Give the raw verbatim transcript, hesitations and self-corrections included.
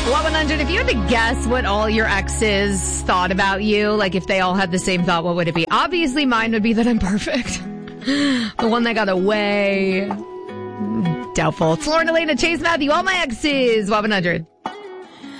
Well, one hundred, if you had to guess what all your exes thought about you, like if they all had the same thought, what would it be? Obviously, mine would be that I'm perfect. The one that got away. Doubtful. It's Lauren, Elena, Chase, Matthew, all my exes. one hundred.